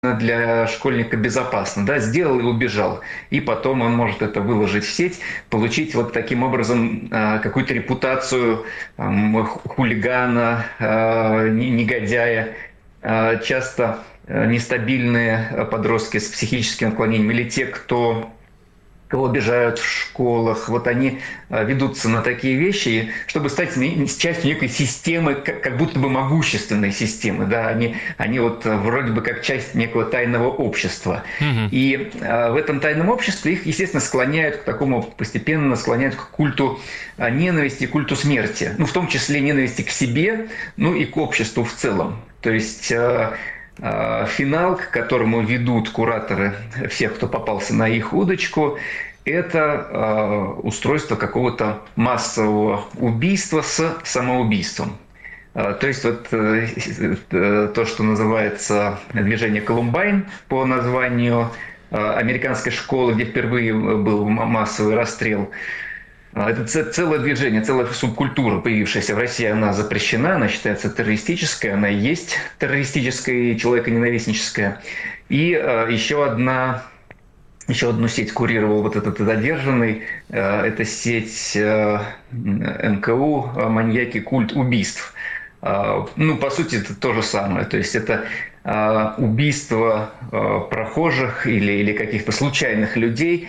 для школьника безопасно, да, сделал и убежал. И потом он может это выложить в сеть, получить вот таким образом какую-то репутацию хулигана, негодяя. Часто нестабильные подростки с психическим отклонением или те, кого обижают в школах, вот они ведутся на такие вещи, чтобы стать частью некой системы, как будто бы могущественной системы, да, они вот вроде бы как часть некого тайного общества. И в этом тайном обществе их, естественно, склоняют к такому, постепенно склоняют к культу ненависти, культу смерти, ну, в том числе ненависти к себе, ну, и к обществу в целом. То есть финал, к которому ведут кураторы всех, кто попался на их удочку, это устройство какого-то массового убийства с самоубийством. То есть вот то, что называется движение Колумбайн по названию американской школы, где впервые был массовый расстрел. Это целое движение, целая субкультура, появившаяся в России, она запрещена, она считается террористической, она и есть террористическая и человеконенавистническая. И еще одну сеть курировал вот этот задержанный, это сеть МКУ «Маньяки. Культ убийств». Ну, по сути, это то же самое. То есть это убийство прохожих или каких-то случайных людей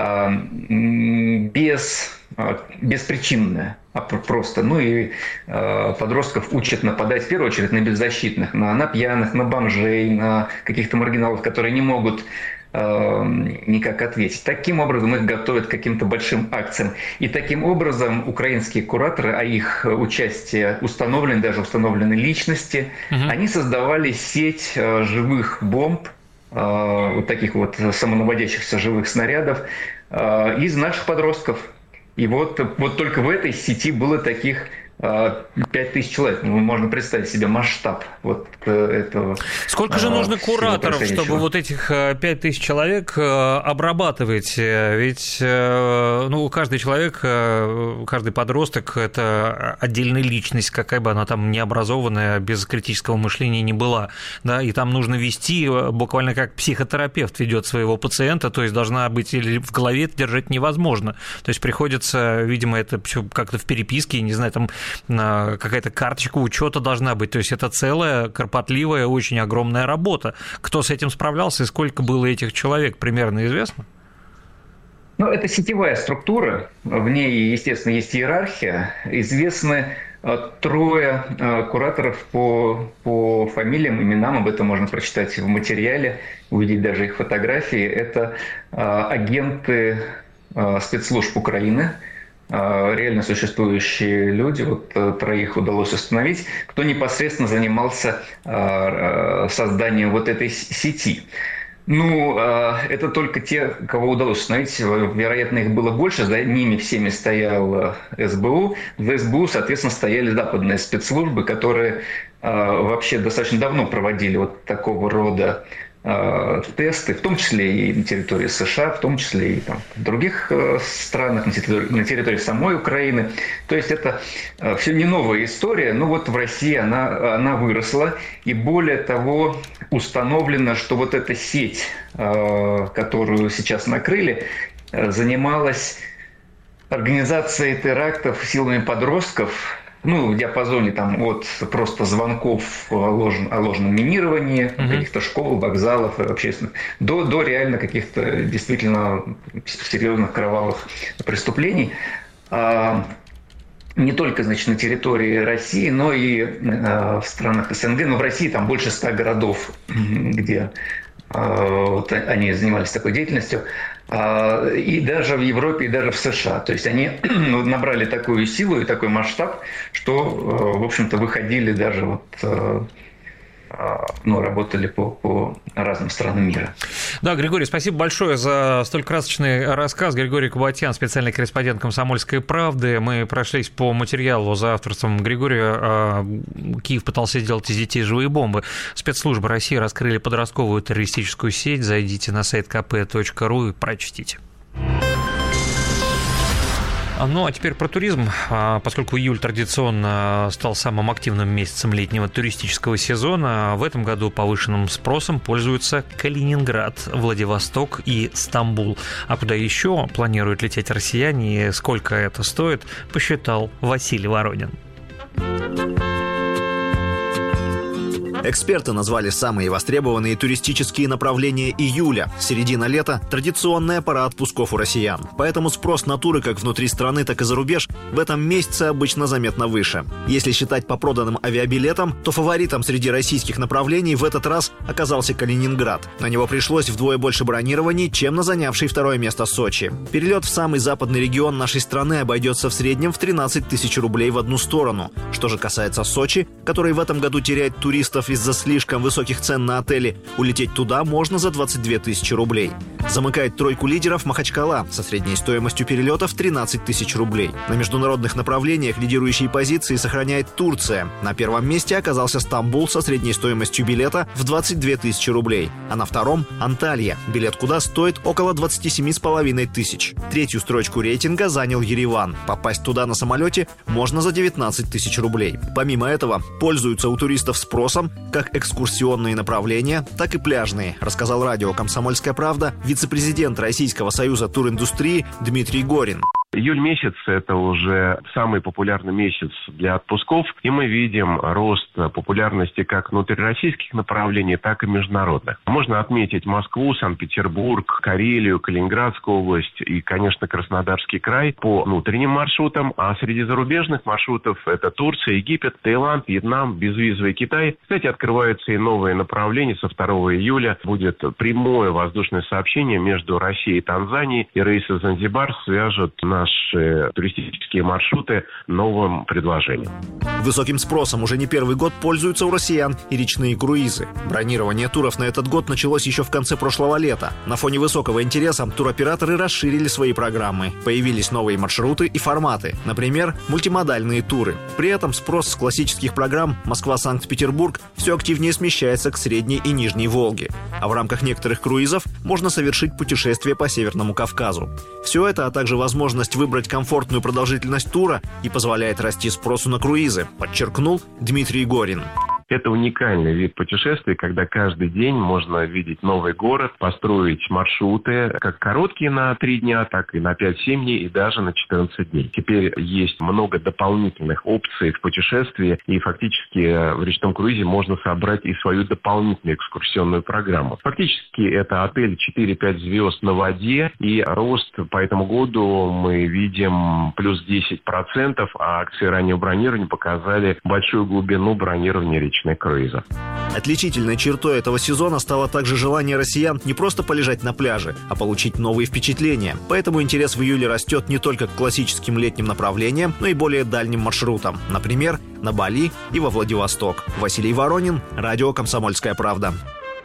беспричинное, просто. Ну и подростков учат нападать в первую очередь на беззащитных, на пьяных, на бомжей, на каких-то маргиналов, которые не могут никак ответить. Таким образом их готовят к каким-то большим акциям. И таким образом украинские кураторы, а их участие установлены личности, они создавали сеть живых бомб, вот таких вот самонаводящихся живых снарядов из наших подростков. И вот только в этой сети было таких 5000 человек. Ну, можно представить себе масштаб вот этого. Сколько же нужно кураторов, чтобы вот этих 5000 человек обрабатывать? Ведь каждый человек, каждый подросток – это отдельная личность, какая бы она там необразованная, без критического мышления не была. Да? И там нужно вести буквально как психотерапевт ведет своего пациента, то есть должна быть или в голове это держать невозможно. То есть приходится, видимо, это все как-то в переписке, не знаю, там какая-то карточка учета должна быть. То есть это целая, кропотливая, очень огромная работа. Кто с этим справлялся и сколько было этих человек, примерно известно? Ну, это сетевая структура. В ней, естественно, есть иерархия. Известны 3 кураторов по фамилиям, именам. Об этом можно прочитать в материале, увидеть даже их фотографии. Это агенты спецслужб Украины, реально существующие люди, вот 3 удалось установить, кто непосредственно занимался созданием вот этой сети. Ну, это только те, кого удалось установить. Вероятно, их было больше. За ними всеми стоял СБУ. В СБУ, соответственно, стояли западные спецслужбы, которые вообще достаточно давно проводили вот такого рода тесты, в том числе и на территории США, в том числе и там, в других странах, на территории самой Украины. То есть это все не новая история, но вот в России она выросла. И более того, установлено, что вот эта сеть, которую сейчас накрыли, занималась организацией терактов силами подростков, ну, в диапазоне там от просто звонков о ложном минировании каких-то школ, вокзалов, общественных, до реально каких-то действительно серьезных кровавых преступлений. Не только, значит, на территории России, но и в странах СНГ. Но в России там больше 100 городов, где вот они занимались такой деятельностью. И даже в Европе, и даже в США. То есть они набрали такую силу и такой масштаб, что, в общем-то, выходили даже вот, работали по разным странам мира. Да, Григорий, спасибо большое за столь красочный рассказ. Григорий Кубатьян, специальный корреспондент «Комсомольской правды». Мы прошлись по материалу за авторством Григория. Киев пытался сделать из детей живые бомбы. Спецслужбы России раскрыли подростковую террористическую сеть. Зайдите на сайт kp.ru и прочтите. Ну, а теперь про туризм. Поскольку июль традиционно стал самым активным месяцем летнего туристического сезона, в этом году повышенным спросом пользуются Калининград, Владивосток и Стамбул. А куда еще планируют лететь россияне и сколько это стоит, посчитал Василий Воронин. Эксперты назвали самые востребованные туристические направления июля. Середина лета – традиционная пора отпусков у россиян. Поэтому спрос на туры как внутри страны, так и за рубеж в этом месяце обычно заметно выше. Если считать по проданным авиабилетам, то фаворитом среди российских направлений в этот раз оказался Калининград. На него пришлось вдвое больше бронирований, чем на занявший второе место Сочи. Перелет в самый западный регион нашей страны обойдется в среднем в 13 тысяч рублей в одну сторону. Что же касается Сочи, который в этом году теряет туристов из-за слишком высоких цен на отели, улететь туда можно за 22 тысячи рублей. Замыкает тройку лидеров Махачкала со средней стоимостью перелета в 13 тысяч рублей. На международных направлениях лидирующие позиции сохраняет Турция. На первом месте оказался Стамбул со средней стоимостью билета в 22 тысячи рублей. А на втором – Анталья, билет куда стоит около 27,5 тысяч. Третью строчку рейтинга занял Ереван. Попасть туда на самолете можно за 19 тысяч рублей. Помимо этого, пользуются у туристов спросом как экскурсионные направления, так и пляжные, рассказал радио «Комсомольская правда» вице-президент Российского союза туриндустрии Дмитрий Горин. Июль месяц – это уже самый популярный месяц для отпусков, и мы видим рост популярности как внутрироссийских направлений, так и международных. Можно отметить Москву, Санкт-Петербург, Карелию, Калининградскую область и, конечно, Краснодарский край по внутренним маршрутам, а среди зарубежных маршрутов – это Турция, Египет, Таиланд, Вьетнам, безвизовый Китай. Кстати, открываются и новые направления. Со 2 июля будет прямое воздушное сообщение между Россией и Танзанией, и рейсы Занзибар свяжут наши туристические маршруты новым предложением. Высоким спросом уже не первый год пользуются у россиян и речные круизы. Бронирование туров на этот год началось еще в конце прошлого лета. На фоне высокого интереса туроператоры расширили свои программы. Появились новые маршруты и форматы. Например, мультимодальные туры. При этом спрос с классических программ Москва-Санкт-Петербург все активнее смещается к Средней и Нижней Волге. А в рамках некоторых круизов можно совершить путешествие по Северному Кавказу. Все это, а также возможность выбрать комфортную продолжительность тура и позволяет расти спросу на круизы, подчеркнул Дмитрий Горин. Это уникальный вид путешествий, когда каждый день можно видеть новый город, построить маршруты, как короткие на 3 дня, так и на 5-7 дней, и даже на 14 дней. Теперь есть много дополнительных опций в путешествии, и фактически в речном круизе можно собрать и свою дополнительную экскурсионную программу. Фактически это отель 4-5 звезд на воде, и рост по этому году мы видим плюс 10%, а акции раннего бронирования показали большую глубину бронирования речных круизов. Отличительной чертой этого сезона стало также желание россиян не просто полежать на пляже, а получить новые впечатления. Поэтому интерес в июле растет не только к классическим летним направлениям, но и более дальним маршрутам. Например, на Бали и во Владивосток. Василий Воронин, радио «Комсомольская правда».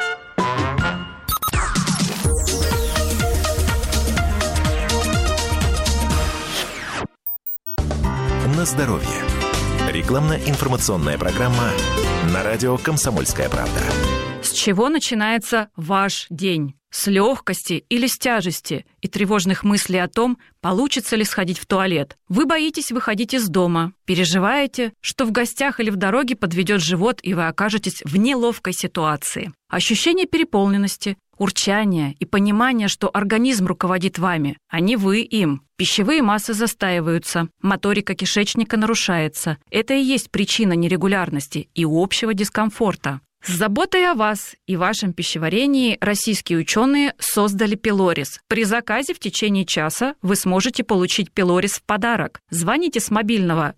На здоровье. Рекламно-информационная программа на радио «Комсомольская правда». С чего начинается ваш день? С легкости или с тяжести и тревожных мыслей о том, получится ли сходить в туалет. Вы боитесь выходить из дома, переживаете, что в гостях или в дороге подведет живот, и вы окажетесь в неловкой ситуации. Ощущение переполненности, урчание и понимание, что организм руководит вами, а не вы им. Пищевые массы застаиваются, моторика кишечника нарушается. Это и есть причина нерегулярности и общего дискомфорта. С заботой о вас и вашем пищеварении российские ученые создали пилорис. При заказе в течение часа вы сможете получить пилорис в подарок. Звоните с мобильного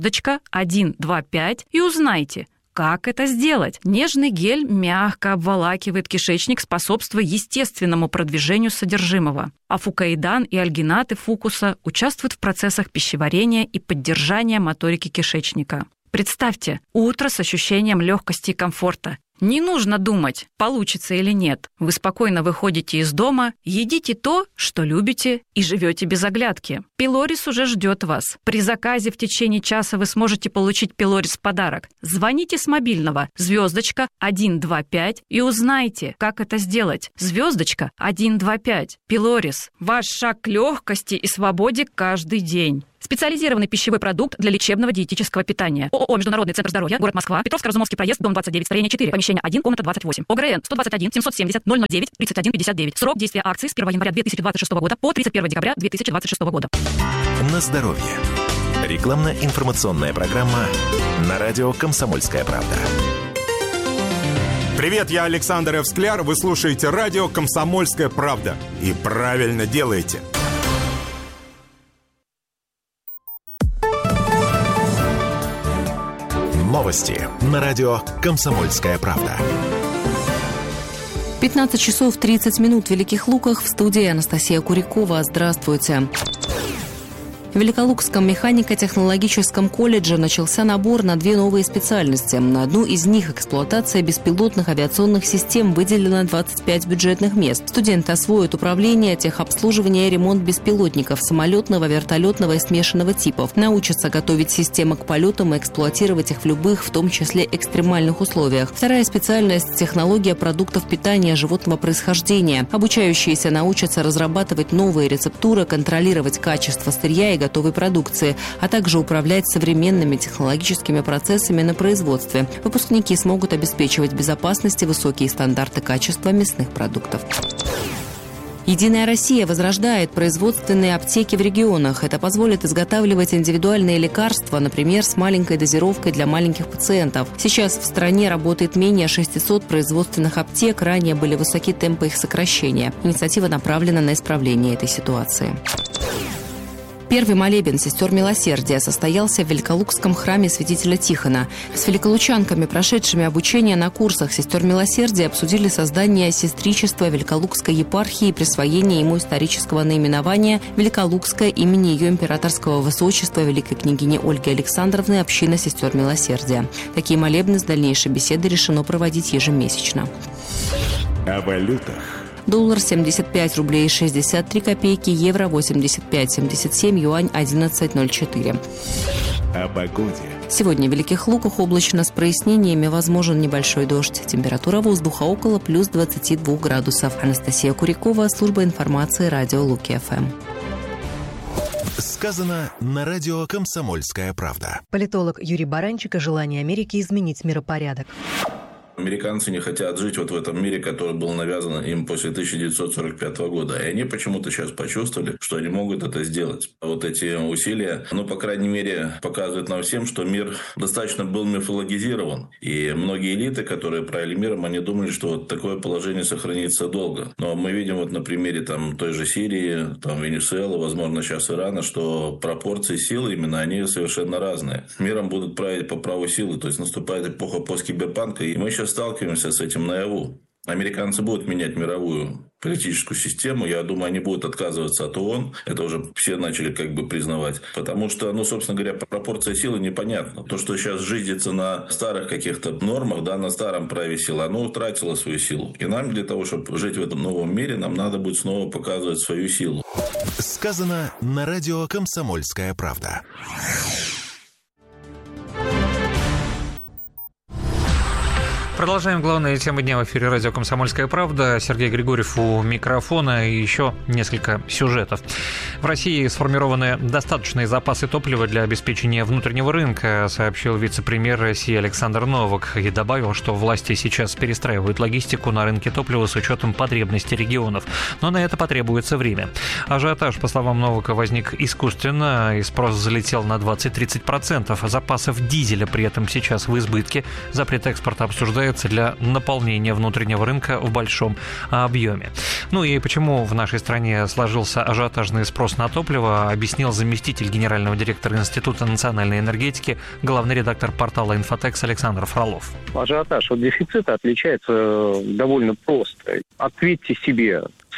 *125 и узнайте, как это сделать. Нежный гель мягко обволакивает кишечник, способствуя естественному продвижению содержимого. А фукоидан и альгинаты фукуса участвуют в процессах пищеварения и поддержания моторики кишечника. Представьте, утро с ощущением легкости и комфорта. Не нужно думать, получится или нет. Вы спокойно выходите из дома, едите то, что любите, и живете без оглядки. Пилорис уже ждет вас. При заказе в течение часа вы сможете получить Пилорис в подарок. Звоните с мобильного *125 и узнайте, как это сделать. *125. Пилорис. Ваш шаг к легкости и свободе каждый день. Специализированный пищевой продукт для лечебного диетического питания. ООО «Международный центр здоровья», город Москва, Петровско-Разумовский проезд, дом 29, строение 4, помещение 1, комната 28. ОГРН 121 770 009 31 59. Срок действия акции с 1 января 2026 года по 31 декабря 2026 года. На здоровье. Рекламно-информационная программа на радио «Комсомольская правда». Привет, я Александр Эвскляр. Вы слушаете радио «Комсомольская правда». И правильно делаете. Новости на радио «Комсомольская правда». 15 часов 30 минут в Великих Луках. В студии Анастасия Курякова. Здравствуйте. В Великолукском механико-технологическом колледже начался набор на 2 новые специальности. На одну из них, эксплуатация беспилотных авиационных систем, выделено 25 бюджетных мест. Студенты освоят управление, техобслуживание и ремонт беспилотников самолетного, вертолетного и смешанного типов. Научатся готовить системы к полетам и эксплуатировать их в любых, в том числе экстремальных условиях. Вторая специальность – технология продуктов питания животного происхождения. Обучающиеся научатся разрабатывать новые рецептуры, контролировать качество сырья и готовой продукции, а также управлять современными технологическими процессами на производстве. Выпускники смогут обеспечивать безопасность и высокие стандарты качества мясных продуктов. «Единая Россия» возрождает производственные аптеки в регионах. Это позволит изготавливать индивидуальные лекарства, например, с маленькой дозировкой для маленьких пациентов. Сейчас в стране работает менее 600 производственных аптек. Ранее были высоки темпы их сокращения. Инициатива направлена на исправление этой ситуации. Первый молебен сестер милосердия состоялся в Великолукском храме святителя Тихона. С великолучанками, прошедшими обучение на курсах сестер милосердия, обсудили создание сестричества Великолукской епархии и присвоение ему исторического наименования Великолукская имени ее императорского высочества великой княгини Ольги Александровны община сестер милосердия. Такие молебны с дальнейшей беседы решено проводить ежемесячно. О валютах. Доллар 75 рублей 63 копейки, евро 85,77, юань 11,04. О погоде. Сегодня в Великих Луках облачно с прояснениями, возможен небольшой дождь. Температура воздуха около плюс 22 градусов. Анастасия Курякова, служба информации, радио Луки-ФМ. Сказано на радио «Комсомольская правда». Политолог Юрий Баранчик о желании Америки изменить миропорядок. Американцы не хотят жить вот в этом мире, который был навязан им после 1945 года. И они почему-то сейчас почувствовали, что они могут это сделать. Вот эти усилия, по крайней мере, показывают нам всем, что мир достаточно был мифологизирован. И многие элиты, которые правили миром, они думали, что вот такое положение сохранится долго. Но мы видим вот на примере той же Сирии, Венесуэлы, возможно, сейчас Ирана, что пропорции силы именно они совершенно разные. Миром будут править по праву силы. То есть наступает эпоха посткиберпанка, и мы сейчас сталкиваемся с этим наяву. Американцы будут менять мировую политическую систему. Я думаю, они будут отказываться от ООН. Это уже все начали признавать. Потому что, собственно говоря, пропорция силы непонятна. То, что сейчас жизнится на старых каких-то нормах, на старом праве силы, оно утратило свою силу. И нам для того, чтобы жить в этом новом мире, нам надо будет снова показывать свою силу. Сказано на радио «Комсомольская правда». Продолжаем главные темы дня в эфире радио «Комсомольская правда». Сергей Григорьев у микрофона и еще несколько сюжетов. В России сформированы достаточные запасы топлива для обеспечения внутреннего рынка, сообщил вице-премьер России Александр Новак и добавил, что власти сейчас перестраивают логистику на рынке топлива с учетом потребностей регионов. Но на это потребуется время. Ажиотаж, по словам Новака, возник искусственно, и спрос залетел на 20-30%. Запасов дизеля при этом сейчас в избытке. Запрет экспорта обсуждается для наполнения внутреннего рынка в большом объеме. И почему в нашей стране сложился ажиотажный спрос на топливо, объяснил заместитель генерального директора Института национальной энергетики, главный редактор портала «Инфотекс» Александр Фролов. Ажиотаж от дефицита отличается довольно просто. Ответьте себе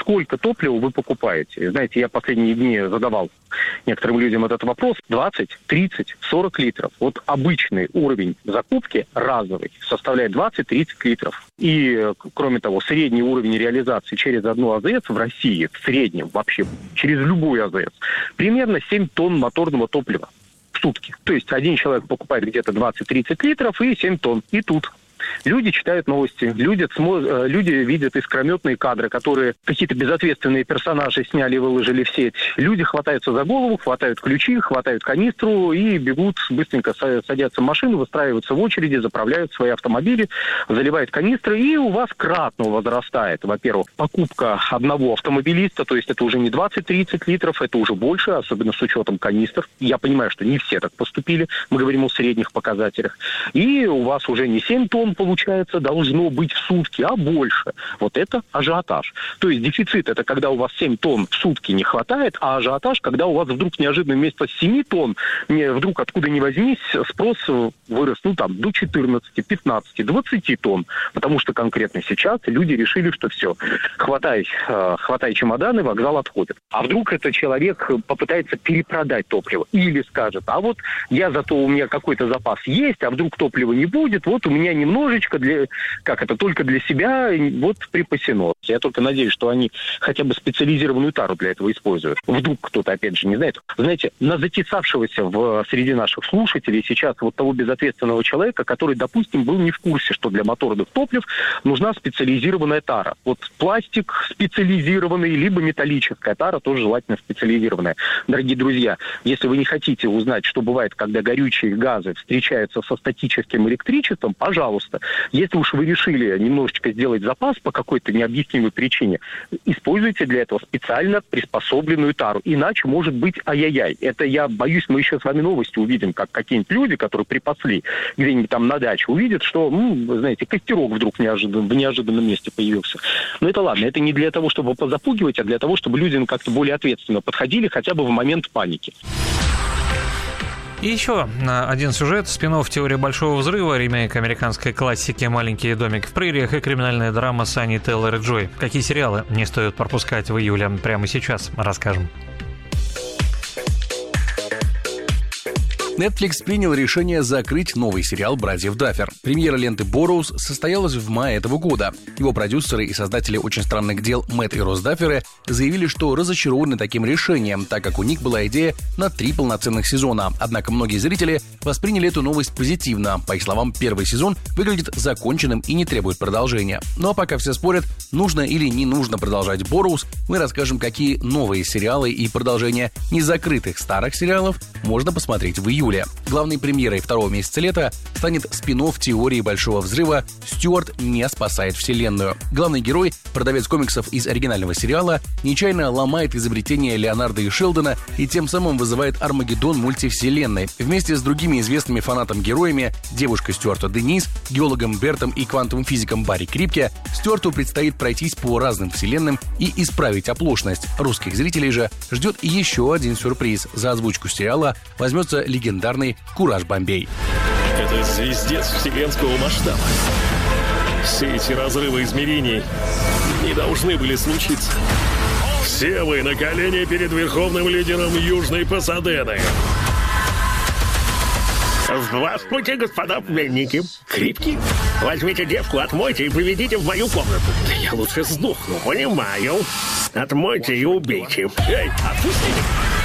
сколько топлива вы покупаете. Знаете, я последние дни задавал некоторым людям этот вопрос. 20, 30, 40 литров. Вот обычный уровень закупки разовый составляет 20-30 литров. И, кроме того, средний уровень реализации через одну АЗС в России, в среднем вообще, через любую АЗС, примерно 7 тонн моторного топлива в сутки. То есть один человек покупает где-то 20-30 литров и 7 тонн. И тут люди читают новости, люди видят искрометные кадры, которые какие-то безответственные персонажи сняли и выложили в сеть. Люди хватаются за голову, хватают ключи, хватают канистру и бегут, быстренько садятся в машину, выстраиваются в очереди, заправляют свои автомобили, заливают канистры, и у вас кратно возрастает, во-первых, покупка одного автомобилиста, то есть это уже не 20-30 литров, это уже больше, особенно с учетом канистр. Я понимаю, что не все так поступили, мы говорим о средних показателях. И у вас уже не 7 тонн, получается, должно быть в сутки, а больше. Вот это ажиотаж. То есть дефицит – это когда у вас 7 тонн в сутки не хватает, а ажиотаж, когда у вас вдруг неожиданно вместо 7 тонн, вдруг откуда ни возьмись, спрос вырос, до 14, 15, 20 тонн. Потому что конкретно сейчас люди решили, что все, хватай чемоданы, вокзал отходит. А вдруг этот человек попытается перепродать топливо или скажет, а вот зато у меня какой-то запас есть, а вдруг топлива не будет, вот у меня немножечко только для себя вот припасено. Я только надеюсь, что они хотя бы специализированную тару для этого используют. Вдруг кто-то, опять же, не знает. Знаете, на затесавшегося среди наших слушателей сейчас вот того безответственного человека, который, допустим, был не в курсе, что для моторных топлив нужна специализированная тара. Вот пластик специализированный, либо металлическая тара, тоже желательно специализированная. Дорогие друзья, если вы не хотите узнать, что бывает, когда горючие газы встречаются со статическим электричеством, пожалуйста, если уж вы решили немножечко сделать запас по какой-то необъяснимой причине, используйте для этого специально приспособленную тару. Иначе может быть ай-яй-яй. Это, я боюсь, мы еще с вами новости увидим, как какие-нибудь люди, которые припасли где-нибудь там на даче, увидят, что, знаете, костерок вдруг в неожиданном месте появился. Но это ладно, это не для того, чтобы позапугивать, а для того, чтобы люди как-то более ответственно подходили хотя бы в момент паники. И еще один сюжет: спин-офф «Теория большого взрыва», ремейк американской классики «Маленький домик в прериях» и криминальная драма с Аней Тейлор-Джой. Какие сериалы не стоит пропускать в июле? Прямо сейчас расскажем. Netflix принял решение закрыть новый сериал «Братьев Даффер». Премьера ленты «Борроуз» состоялась в мае этого года. Его продюсеры и создатели «Очень странных дел» Мэтт и Росс Дафферы заявили, что разочарованы таким решением, так как у них была идея на 3 полноценных сезона. Однако многие зрители восприняли эту новость позитивно. По их словам, первый сезон выглядит законченным и не требует продолжения. Ну а пока все спорят, нужно или не нужно продолжать «Борроуз», мы расскажем, какие новые сериалы и продолжения незакрытых старых сериалов можно посмотреть в июле. Главной премьерой второго месяца лета станет спин-офф «Теории большого взрыва» «Стюарт не спасает вселенную». Главный герой, продавец комиксов из оригинального сериала, нечаянно ломает изобретение Леонарда и Шелдона и тем самым вызывает Армагеддон мультивселенной. Вместе с другими известными фанатом-героями, девушкой Стюарта Денис, геологом Бертом и квантовым физиком Барри Крипке, Стюарту предстоит пройтись по разным вселенным и исправить оплошность. Русских зрителей же ждет еще один сюрприз. За озвучку сериала возьмется легендарный Кураж Бомбей. Это звездец вселенского масштаба. Все эти разрывы измерений не должны были случиться. Все вы на колени перед верховным лидером Южной Пасадены. Здравствуйте, господа пленники. Крипки? Возьмите девку, отмойте и приведите в мою комнату. Да я лучше сдохну, понимаю. Отмойте и убейте. Эй, отпустите!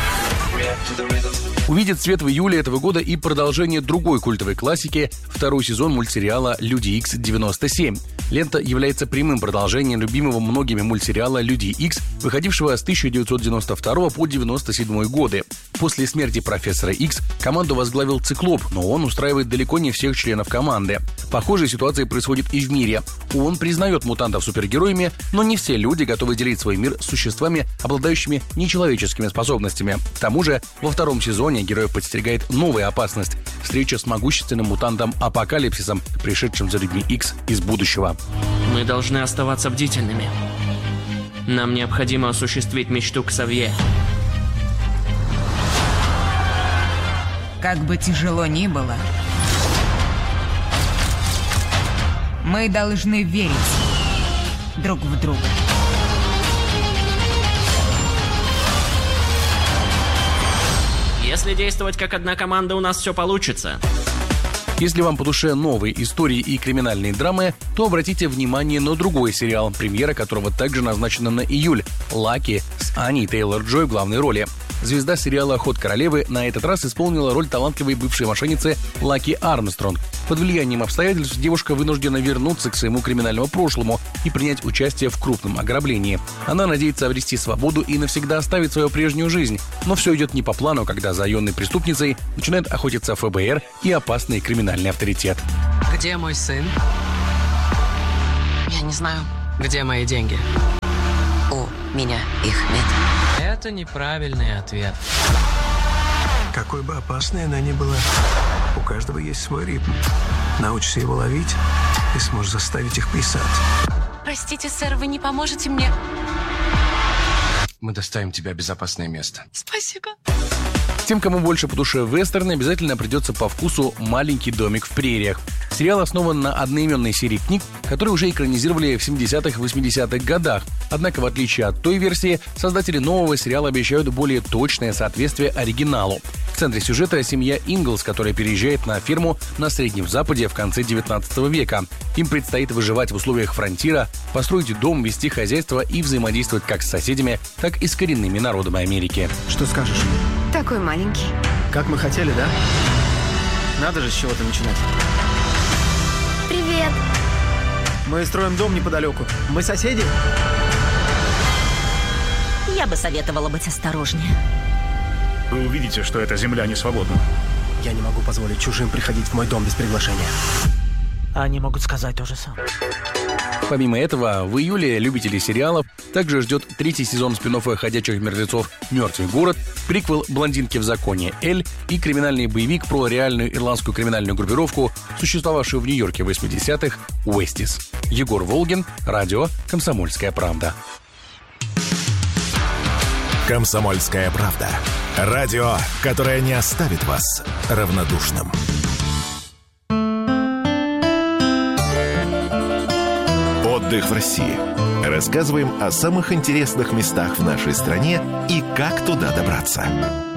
Увидит свет в июле этого года и продолжение другой культовой классики, второй сезон мультсериала «Люди Икс 97». Лента является прямым продолжением любимого многими мультсериала «Люди Икс», выходившего с 1992 по 1997 годы. После смерти профессора Икс команду возглавил Циклоп, но он устраивает далеко не всех членов команды. Похожая ситуация происходит и в мире. Он признает мутантов супергероями, но не все люди готовы делить свой мир с существами, обладающими нечеловеческими способностями. К тому же, во втором сезоне героев подстерегает новая опасность – встреча с могущественным мутантом Апокалипсисом, пришедшим за людьми Икс из будущего. Мы должны оставаться бдительными. Нам необходимо осуществить мечту Ксавье. Как бы тяжело ни было, мы должны верить друг в друга. Если действовать как одна команда, у нас все получится. Если вам по душе новые истории и криминальные драмы, то обратите внимание на другой сериал, премьера которого также назначена на июль «Лаки» с Аней Тейлор-Джой в главной роли. Звезда сериала «Ход королевы» на этот раз исполнила роль талантливой бывшей мошенницы Лаки Армстронг. Под влиянием обстоятельств девушка вынуждена вернуться к своему криминальному прошлому и принять участие в крупном ограблении. Она надеется обрести свободу и навсегда оставить свою прежнюю жизнь. Но все идет не по плану, когда за юной преступницей начинает охотиться ФБР и опасный криминальный авторитет. Где мой сын? Я не знаю. Где мои деньги? У меня их нет. Это неправильный ответ. Какой бы опасной она ни была, у каждого есть свой ритм. Научишься его ловить и сможешь заставить их плясать. Простите, сэр, вы не поможете мне? Мы доставим тебя в безопасное место. Спасибо. Тем, кому больше по душе вестерны, обязательно придется по вкусу «Маленький домик в прериях». Сериал основан на одноименной серии книг, которые уже экранизировали в 70-х, 80-х годах. Однако, в отличие от той версии, создатели нового сериала обещают более точное соответствие оригиналу. В центре сюжета семья Инглс, которая переезжает на ферму на Среднем Западе в конце 19 века. Им предстоит выживать в условиях фронтира, построить дом, вести хозяйство и взаимодействовать как с соседями, так и с коренными народами Америки. Что скажешь? Такой маленький. Как мы хотели, да? Надо же с чего-то начинать. Привет. Мы строим дом неподалеку. Мы соседи? Я бы советовала быть осторожнее. Вы увидите, что эта земля не свободна. Я не могу позволить чужим приходить в мой дом без приглашения. Они могут сказать то же самое. Помимо этого, в июле любителей сериалов также ждет 3-й сезон спин-оффа «Ходячих мертвецов. Мертвый город», приквел «Блондинки в законе. Эль» и криминальный боевик про реальную ирландскую криминальную группировку, существовавшую в Нью-Йорке в 80-х, «Уэстис». Егор Волгин, радио «Комсомольская правда». «Комсомольская правда». Радио, которое не оставит вас равнодушным. Отдых в России. Рассказываем о самых интересных местах в нашей стране и как туда добраться.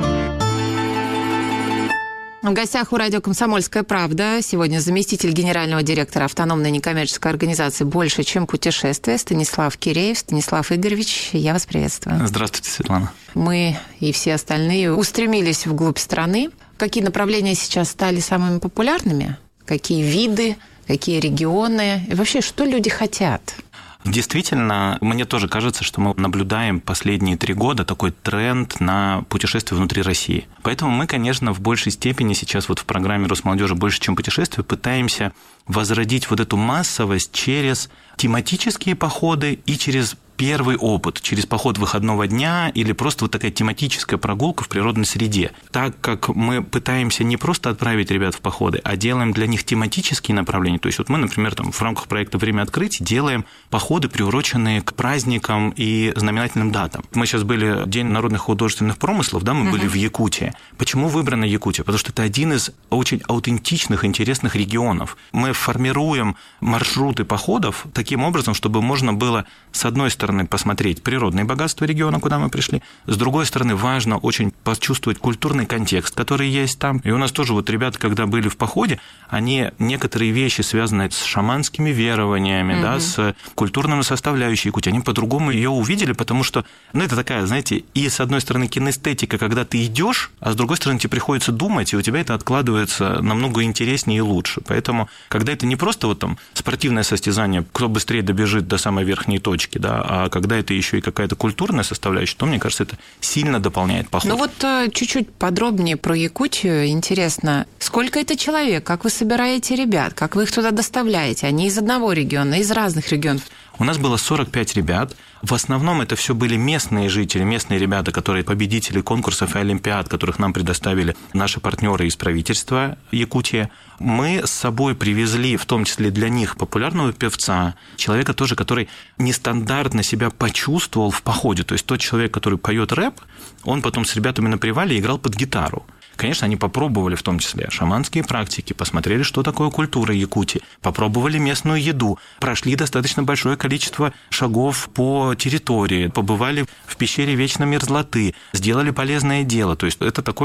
В гостях у радио «Комсомольская правда» сегодня заместитель генерального директора автономной некоммерческой организации «Больше, чем путешествие» Станислав Киреев. Станислав Игоревич, я вас приветствую. Здравствуйте, Светлана. Мы и все остальные устремились вглубь страны. Какие направления сейчас стали самыми популярными? Какие виды? Какие регионы? И вообще, что люди хотят? Действительно, мне тоже кажется, что мы наблюдаем последние 3 года такой тренд на путешествия внутри России. Поэтому мы, конечно, в большей степени сейчас вот в программе Росмолодежи «Больше, чем путешествие» пытаемся возродить вот эту массовость через тематические походы и через первый опыт, через поход выходного дня или просто вот такая тематическая прогулка в природной среде. Так как мы пытаемся не просто отправить ребят в походы, а делаем для них тематические направления. То есть вот мы, например, там, в рамках проекта «Время открытий» делаем походы, приуроченные к праздникам и знаменательным датам. Мы сейчас были День народных художественных промыслов, да, мы были в Якутии. Почему выбрана Якутия? Потому что это один из очень аутентичных, интересных регионов. Мы формируем маршруты походов таким образом, чтобы можно было, с одной стороны, посмотреть природные богатства региона, куда мы пришли. С другой стороны, важно очень почувствовать культурный контекст, который есть там. И у нас тоже вот ребята, когда были в походе, они некоторые вещи, связанные с шаманскими верованиями, да, с культурной составляющей Якутии, они по-другому ее увидели, потому что, ну, это такая, знаете, и с одной стороны кинестетика, когда ты идешь, а с другой стороны тебе приходится думать, и у тебя это откладывается намного интереснее и лучше. Поэтому, когда это не просто вот там спортивное состязание, кто быстрее добежит до самой верхней точки, да, а когда это еще и какая-то культурная составляющая, то, мне кажется, это сильно дополняет поход. Ну вот чуть-чуть подробнее про Якутию. Интересно, сколько это человек, как вы собираете ребят, как вы их туда доставляете? Они из одного региона, из разных регионов? У нас было 45 ребят. В основном это все были местные жители, местные ребята, которые победители конкурсов и олимпиад, которых нам предоставили наши партнеры из правительства Якутии. Мы с собой привезли, в том числе для них, популярного певца, человека тоже, который нестандартно себя почувствовал в походе. То есть тот человек, который поет рэп, он потом с ребятами на привале играл под гитару. Конечно, они попробовали в том числе шаманские практики, посмотрели, что такое культура Якутии, попробовали местную еду, прошли достаточно большое количество шагов по территории, побывали в пещере Вечной Мерзлоты, сделали полезное дело. То есть это такой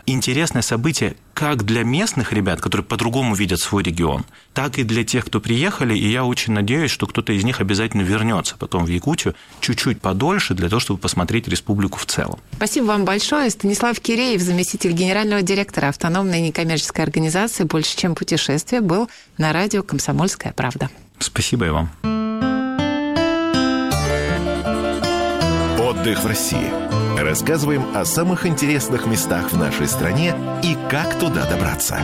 интересное событие как для местных ребят, которые по-другому видят свой регион, так и для тех, кто приехали, и я очень надеюсь, что кто-то из них обязательно вернется потом в Якутию чуть-чуть подольше для того, чтобы посмотреть республику в целом. Спасибо вам большое. Станислав Киреев, заместитель генерального директора автономной некоммерческой организации «Больше, чем путешествие», был на радио «Комсомольская правда». Спасибо и вам. Отдых в России. Рассказываем о самых интересных местах в нашей стране и как туда добраться.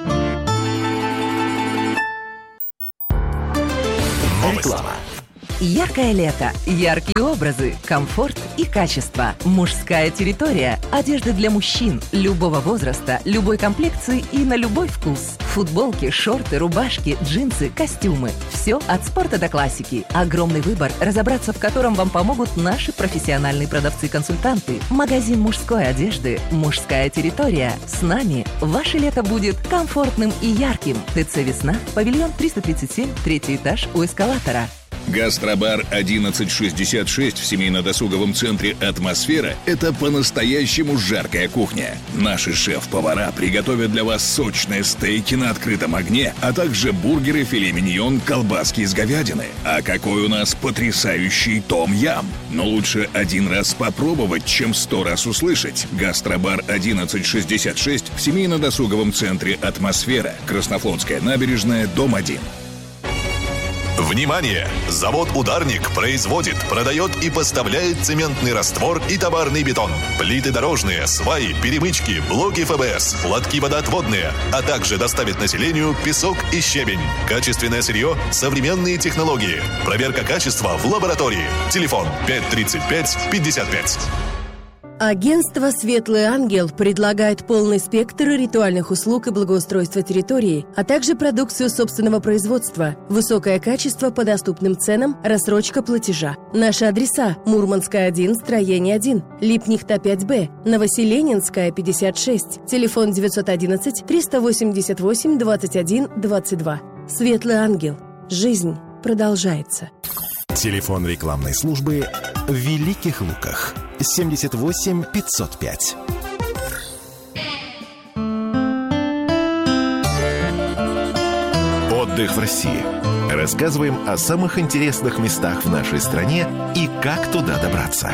Реклама. Яркое лето, яркие образы, комфорт и качество. Мужская территория. Одежда для мужчин любого возраста, любой комплекции и на любой вкус. Футболки, шорты, рубашки, джинсы, костюмы. Все от спорта до классики. Огромный выбор, разобраться в котором вам помогут наши профессиональные продавцы-консультанты. Магазин мужской одежды «Мужская территория». С нами ваше лето будет комфортным и ярким. ТЦ «Весна», павильон 337, 3-й этаж у эскалатора. Гастробар 1166 в семейно-досуговом центре «Атмосфера» – это по-настоящему жаркая кухня. Наши шеф-повара приготовят для вас сочные стейки на открытом огне, а также бургеры, филе миньон, колбаски из говядины. А какой у нас потрясающий том-ям! Но лучше один раз попробовать, чем 100 раз услышать. Гастробар 1166 в семейно-досуговом центре «Атмосфера», Краснофлотская набережная, дом 1. Внимание! Завод «Ударник» производит, продает и поставляет цементный раствор и товарный бетон, плиты дорожные, сваи, перемычки, блоки ФБС, лотки водоотводные, а также доставит населению песок и щебень. Качественное сырье, современные технологии. Проверка качества в лаборатории. Телефон 535-55. Агентство «Светлый ангел» предлагает полный спектр ритуальных услуг и благоустройства территории, а также продукцию собственного производства, высокое качество по доступным ценам, рассрочка платежа. Наши адреса: Мурманская, 1, строение 1, Липнихта, 5Б, Новоселенинская, 56, телефон 911-388-21-22. «Светлый ангел». Жизнь продолжается. Телефон рекламной службы в Великих Луках. 78 505. Отдых в России. Рассказываем о самых интересных местах в нашей стране и как туда добраться.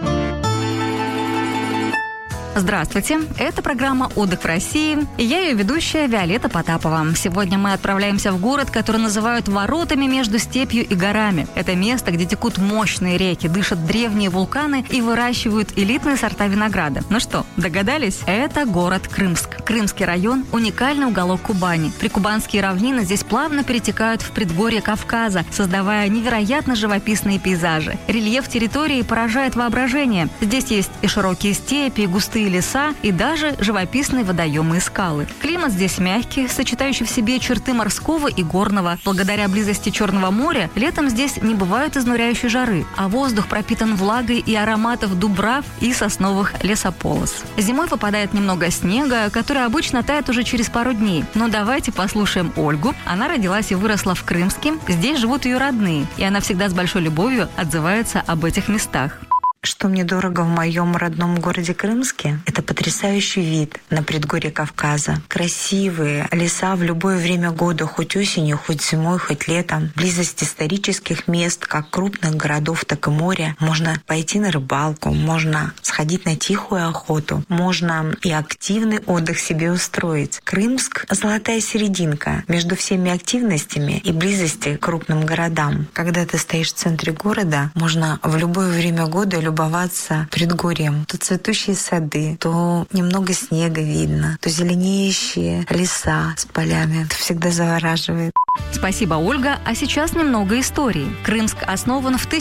Здравствуйте, это программа «Отдых в России», и я ее ведущая Виолетта Потапова. Сегодня мы отправляемся в город, который называют воротами между степью и горами. Это место, где текут мощные реки, дышат древние вулканы и выращивают элитные сорта винограда. Ну что, догадались? Это город Крымск. Крымский район – уникальный уголок Кубани. Прикубанские равнины здесь плавно перетекают в предгорье Кавказа, создавая невероятно живописные пейзажи. Рельеф территории поражает воображение. Здесь есть и широкие степи, и густые леса, и даже живописные водоемы и скалы. Климат здесь мягкий, сочетающий в себе черты морского и горного. Благодаря близости Черного моря летом здесь не бывает изнуряющей жары, а воздух пропитан влагой и ароматов дубрав и сосновых лесополос. Зимой выпадает немного снега, который обычно тает уже через пару дней. Но давайте послушаем Ольгу. Она родилась и выросла в Крымске. Здесь живут ее родные, и она всегда с большой любовью отзывается об этих местах. Что мне дорого в моем родном городе Крымске, это потрясающий вид на предгорье Кавказа. Красивые леса в любое время года, хоть осенью, хоть зимой, хоть летом. Близость исторических мест, как крупных городов, так и моря. Можно пойти на рыбалку, можно сходить на тихую охоту, можно и активный отдых себе устроить. Крымск – золотая серединка между всеми активностями и близости к крупным городам. Когда ты стоишь в центре города, можно в любое время года любоваться предгорьем. То цветущие сады, то немного снега видно, то зеленеющие леса с полями. Это всегда завораживает. Спасибо, Ольга. А сейчас немного истории. Крымск основан в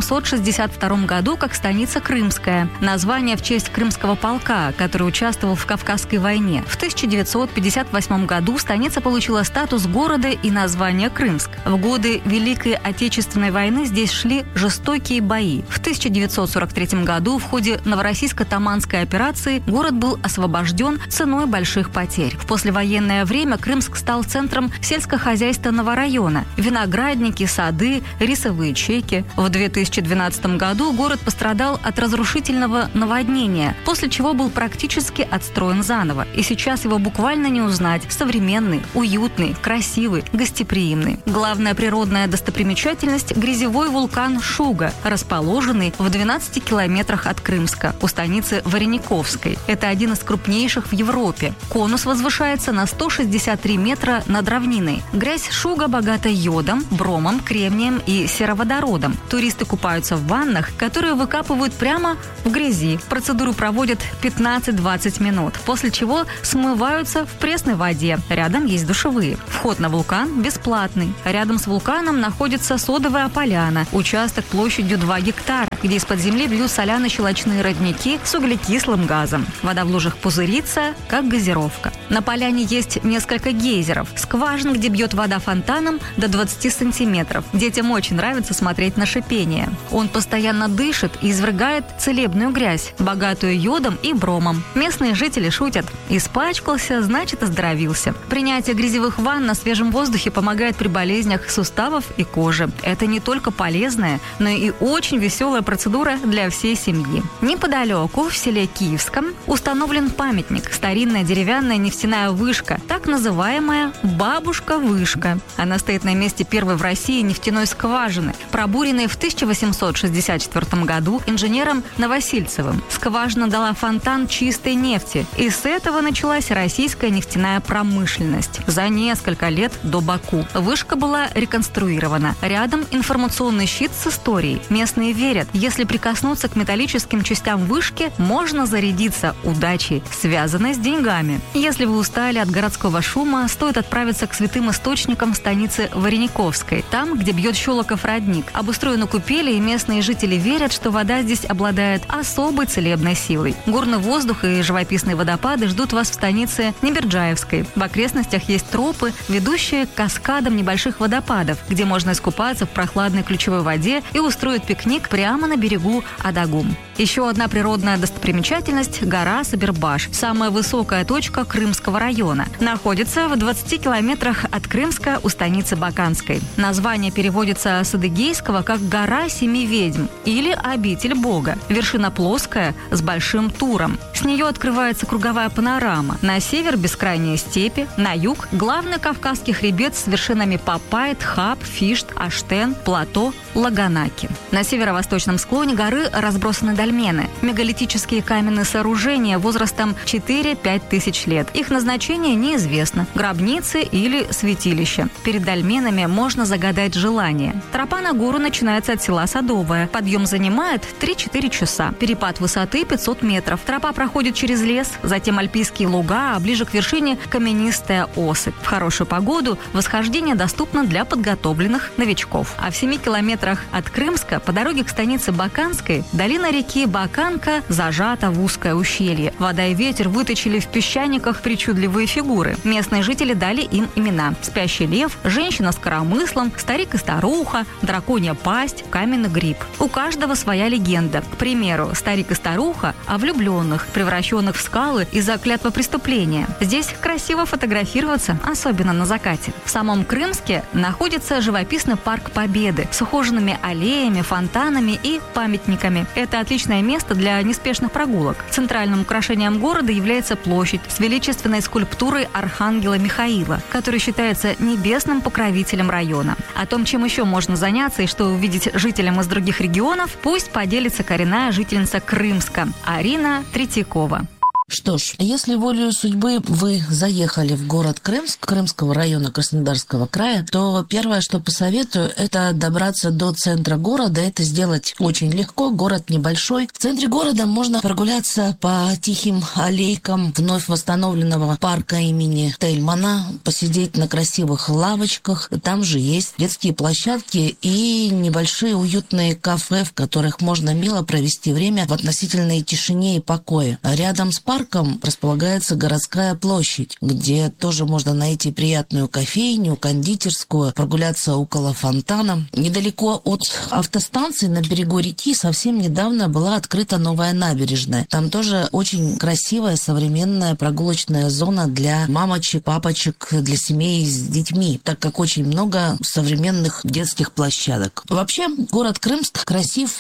1862 году как станица Крымская. Название в честь Крымского полка, который участвовал в Кавказской войне. В 1958 году станица получила статус города и название Крымск. В годы Великой Отечественной войны здесь шли жестокие бои. В 1943 году в ходе Новороссийско-Таманской операции город был освобожден ценой больших потерь. В послевоенное время Крымск стал центром сельскохозяйственного сельскохозяйственного района. Виноградники, сады, рисовые чеки. В 2012 году город пострадал от разрушительного наводнения, после чего был практически отстроен заново. И сейчас его буквально не узнать. Современный, уютный, красивый, гостеприимный. Главная природная достопримечательность – грязевой вулкан Шуга, расположенный в 12 километрах от Крымска, у станицы Варениковской. Это один из крупнейших в Европе. Конус возвышается на 163 метра над равниной. Грязь Шуга богата йодом, бромом, кремнием и сероводородом. Туристы купаются в ваннах, которые выкапывают прямо в грязи. Процедуру проводят 15-20 минут, после чего смываются в пресной воде. Рядом есть душевые. Вход на вулкан бесплатный. Рядом с вулканом находится содовая поляна, участок площадью 2 гектара, где из-под земли бьют соляно-щелочные родники с углекислым газом. Вода в лужах пузырится, как газировка. На поляне есть несколько гейзеров, скважин, где бьет вода фонтаном до 20 сантиметров. Детям очень нравится смотреть на шипение. Он постоянно дышит и извергает целебную грязь, богатую йодом и бромом. Местные жители шутят: испачкался, значит оздоровился. Принятие грязевых ванн на свежем воздухе помогает при болезнях суставов и кожи. Это не только полезная, но и очень веселая процедура для всей семьи. Неподалеку, в селе Киевском, установлен памятник – старинная деревянная нефтяная вышка, так называемая «бабушка-вышка». Она стоит на месте первой в России нефтяной скважины, пробуренной в 1864 году инженером Новосильцевым. Скважина дала фонтан чистой нефти, и с этого началась российская нефтяная промышленность. За несколько лет до Баку вышка была реконструирована. Рядом информационный щит с историей. Местные верят, если прикоснуться к металлическим частям вышки, можно зарядиться удачей, связанной с деньгами. Если вы устали от городского шума, стоит отправиться к святым источникам станицы Варениковской. Там, где бьет Щелоков родник, обустроены купели, и местные жители верят, что вода здесь обладает особой целебной силой. Горный воздух и живописные водопады ждут вас в станице Неберджаевской. В окрестностях есть тропы, ведущие к каскадам небольших водопадов, где можно искупаться в прохладной ключевой воде и устроить пикник прямо на берегу Адагум. Еще одна природная достопримечательность – гора Сабирбаш, самая высокая точка Крымского района. Находится в 20 километрах от Крымска у станицы Баканской. Название переводится с адыгейского как «гора семи ведьм» или «обитель Бога». Вершина плоская, с большим туром. С нее открывается круговая панорама. На север – бескрайние степи, на юг – главный Кавказский хребет с вершинами Папай, Тхап, Фишт, Аштен, Плато, Лаганаки. На северо-восточном склоне горы разбросаны дольмены – мегалитические каменные сооружения возрастом 4-5 тысяч лет. Их назначение неизвестно – гробницы или святилища. Перед дольменами можно загадать желание. Тропа на гору начинается от села Садовое. Подъем занимает 3-4 часа. Перепад высоты 500 метров. Тропа проходит через лес, затем альпийские луга, а ближе к вершине каменистая осыпь. В хорошую погоду восхождение доступно для подготовленных новичков. А в 7 километрах от Крымска по дороге к станице Баканской долина реки Баканка зажата в узкое ущелье. Вода и ветер выточили в песчаниках причудливые фигуры. Местные жители дали им имена: спящий лев, женщина с коромыслом, старик и старуха, драконья пасть, каменный гриб. У каждого своя легенда. К примеру, старик и старуха о влюбленных, превращенных в скалы из-за клятва преступления. Здесь красиво фотографироваться, особенно на закате. В самом Крымске находится живописный парк Победы с ухоженными аллеями, фонтанами и памятниками. Это отличное место для неспешных прогулок. Центральным украшением города является площадь с величественной скульптурой архангела Михаила, который считается небесным покровителем района. О том, чем еще можно заняться и что увидеть жителям из других регионов, пусть поделится коренная жительница Крымска Арина Третьякова. Что ж, если волею судьбы вы заехали в город Крымск, Крымского района Краснодарского края, то первое, что посоветую, это добраться до центра города. Это сделать очень легко, город небольшой. В центре города можно прогуляться по тихим аллейкам вновь восстановленного парка имени Тельмана, посидеть на красивых лавочках. Там же есть детские площадки и небольшие уютные кафе, в которых можно мило провести время в относительной тишине и покое. Рядом с парком парком располагается городская площадь, где тоже можно найти приятную кофейню, кондитерскую, прогуляться около фонтана. Недалеко от автостанции на берегу реки совсем недавно была открыта новая набережная. Там тоже очень красивая современная прогулочная зона для мамочек, папочек, для семей с детьми, так как очень много современных детских площадок. Вообще, город Крымск красив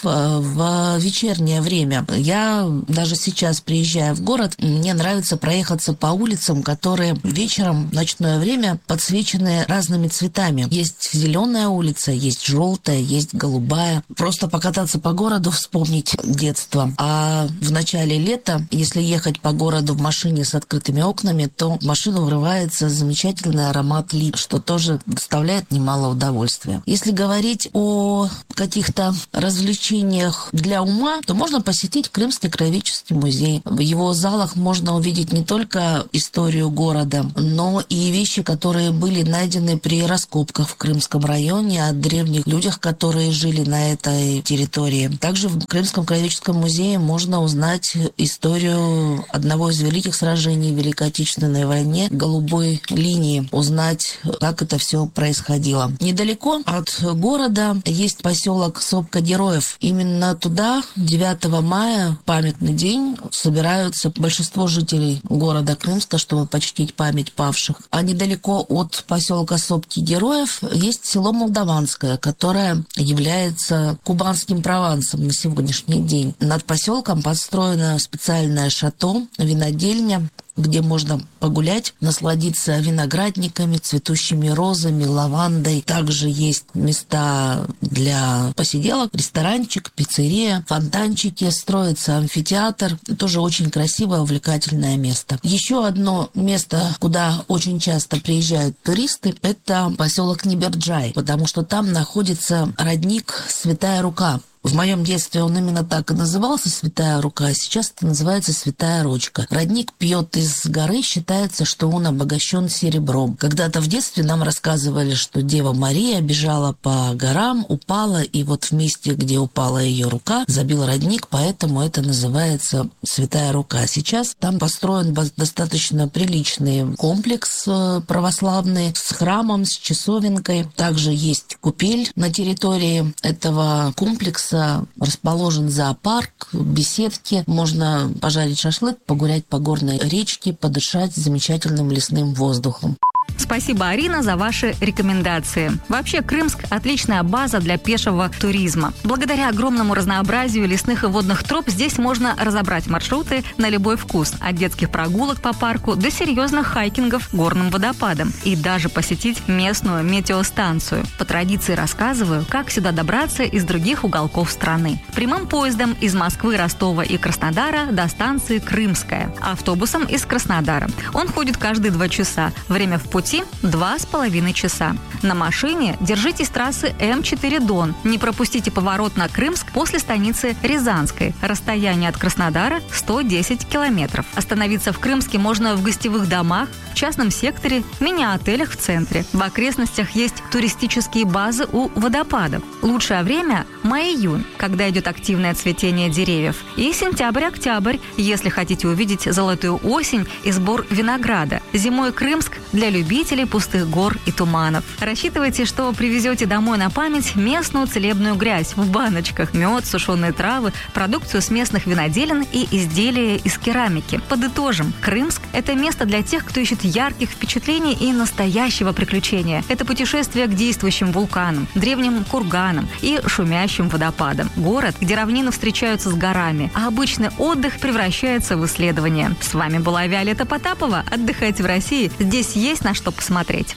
в вечернее время. Я даже сейчас, приезжая в город, мне нравится проехаться по улицам, которые вечером в ночное время подсвечены разными цветами. Есть зеленая улица, есть желтая, есть голубая. Просто покататься по городу, вспомнить детство. А в начале лета, если ехать по городу в машине с открытыми окнами, то в машину врывается замечательный аромат лип, что тоже доставляет немало удовольствия. Если говорить о каких-то развлечениях для ума, то можно посетить Крымский краеведческий музей. В его залах можно увидеть не только историю города, но и вещи, которые были найдены при раскопках в Крымском районе, о древних людях, которые жили на этой территории. Также в Крымском краеведческом музее можно узнать историю одного из великих сражений в Великой Отечественной войне, голубой линии, узнать, как это все происходило. Недалеко от города есть поселок Сопка Героев. Именно туда 9 мая, памятный день, собираются большинство жителей города Крымска, чтобы почтить память павших. А недалеко от поселка Сопки Героев есть село Молдаванское, которое является кубанским Провансом на сегодняшний день. Над поселком построено специальное шато, винодельня, где можно погулять, насладиться виноградниками, цветущими розами, лавандой. Также есть места для посиделок, ресторанчик, пиццерия, фонтанчики, строится амфитеатр. Тоже очень красивое, увлекательное место. Еще одно место, куда очень часто приезжают туристы, это поселок Ниберджай, потому что там находится родник Святая Рука. В моем детстве он именно так и назывался, Святая Рука, а сейчас это называется Святая Ручка. Родник пьет из горы, считается, что он обогащен серебром. Когда-то в детстве нам рассказывали, что Дева Мария бежала по горам, упала, и вот в месте, где упала ее рука, забил родник, поэтому это называется Святая Рука. Сейчас там построен достаточно приличный комплекс православный с храмом, с часовенкой. Также есть купель на территории этого комплекса. Расположен зоопарк, беседки. Можно пожарить шашлык, погулять по горной речке, подышать замечательным лесным воздухом. Спасибо, Арина, за ваши рекомендации. Вообще, Крымск – отличная база для пешего туризма. Благодаря огромному разнообразию лесных и водных троп здесь можно разобрать маршруты на любой вкус. От детских прогулок по парку до серьезных хайкингов горным водопадом. И даже посетить местную метеостанцию. По традиции рассказываю, как сюда добраться из других уголков страны. Прямым поездом из Москвы, Ростова и Краснодара до станции Крымская. Автобусом из Краснодара. Он ходит каждые 2 часа. Время в пути 2,5 часа. На машине держитесь трассы М4 Дон. Не пропустите поворот на Крымск после станицы Рязанской. Расстояние от Краснодара 110 километров. Остановиться в Крымске можно в гостевых домах, в частном секторе, мини-отелях в центре. В окрестностях есть туристические базы у водопадов. Лучшее время – май-июнь, когда идет активное цветение деревьев. И сентябрь-октябрь, если хотите увидеть золотую осень и сбор винограда. Зимой Крымск для любителей пустых гор и туманов. Рассчитывайте, что привезете домой на память местную целебную грязь в баночках, мед, сушеные травы, продукцию с местных виноделин и изделия из керамики. Подытожим, Крымск – это место для тех, кто ищет ярких впечатлений и настоящего приключения. Это путешествие к действующим вулканам, древним курганам и шумящим водопадам. Город, где равнины встречаются с горами, а обычный отдых превращается в исследование. С вами была Виолетта Потапова. Отдыхайте в России. Здесь есть на что посмотреть.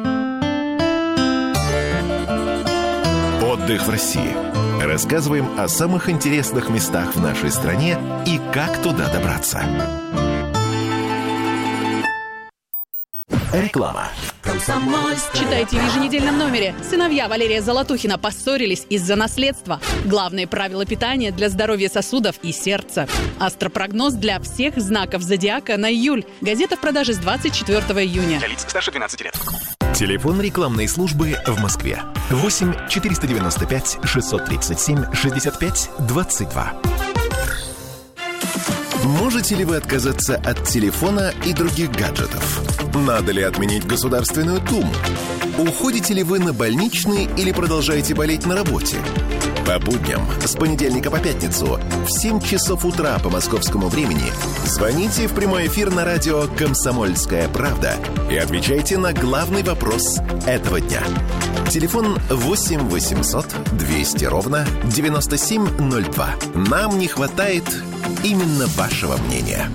Отдых в России. Рассказываем о самых интересных местах в нашей стране и как туда добраться. Реклама. Читайте в еженедельном номере. Сыновья Валерия Золотухина поссорились из-за наследства. Главные правила питания для здоровья сосудов и сердца. Астропрогноз для всех знаков зодиака на июль. Газета в продаже с 24 июня. Для лиц старше 12 лет. Телефон рекламной службы в Москве. 8 495 637 65 22. Можете ли вы отказаться от телефона и других гаджетов? Надо ли отменить Государственную Думу? Уходите ли вы на больничный или продолжаете болеть на работе? По будням с понедельника по пятницу в 7 часов утра по московскому времени звоните в прямой эфир на радио «Комсомольская правда» и отвечайте на главный вопрос этого дня. Телефон 8 800 200 ровно 9702. Нам не хватает именно вашего мнения.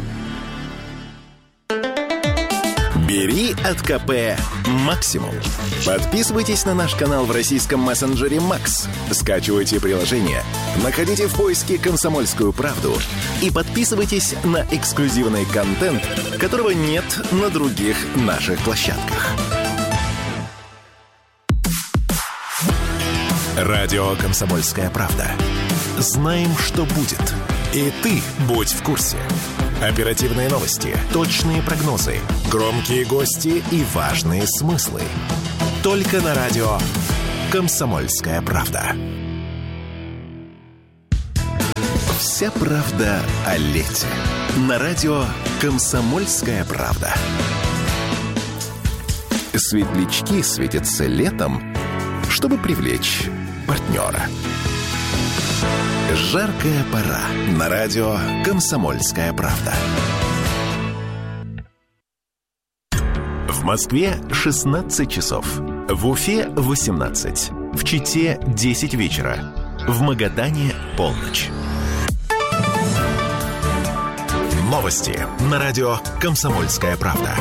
Бери от КП максимум. Подписывайтесь на наш канал в российском мессенджере Макс. Скачивайте приложение, находите в поиске «Комсомольскую правду» и подписывайтесь на эксклюзивный контент, которого нет на других наших площадках. Радио «Комсомольская правда». Знаем, что будет. И ты будь в курсе. Оперативные новости, точные прогнозы, громкие гости и важные смыслы. Только на радио «Комсомольская правда». Вся правда о лете. На радио «Комсомольская правда». Светлячки светятся летом, чтобы привлечь партнера. Жаркая пора. На радио «Комсомольская правда». В Москве 16 часов. В Уфе 18. В Чите 10 вечера. В Магадане полночь. Новости на радио «Комсомольская правда».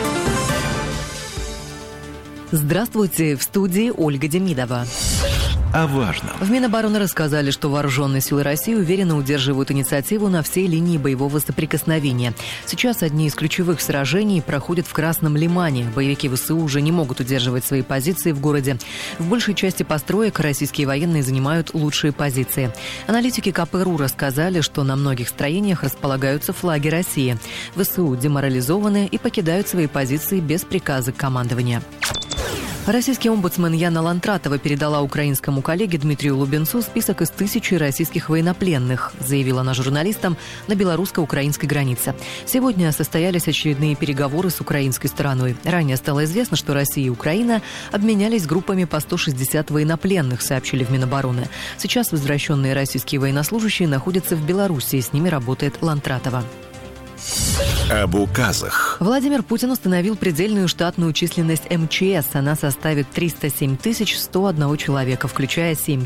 Здравствуйте, в студии Ольга Демидова. О важном. В Минобороны рассказали, что вооруженные силы России уверенно удерживают инициативу на всей линии боевого соприкосновения. Сейчас одни из ключевых сражений проходят в Красном Лимане. Боевики ВСУ уже не могут удерживать свои позиции в городе. В большей части построек российские военные занимают лучшие позиции. Аналитики КПРУ рассказали, что на многих строениях располагаются флаги России. ВСУ деморализованы и покидают свои позиции без приказа командования. Российский омбудсмен Яна Лантратова передала украинскому коллеге Дмитрию Лубенцу список из 1000 российских военнопленных, заявила она журналистам на белорусско-украинской границе. Сегодня состоялись очередные переговоры с украинской стороной. Ранее стало известно, что Россия и Украина обменялись группами по 160 военнопленных, сообщили в Минобороны. Сейчас возвращенные российские военнослужащие находятся в Беларуси, с ними работает Лантратова. Об указах. Владимир Путин установил предельную штатную численность МЧС. Она составит 307 101 человека, включая 7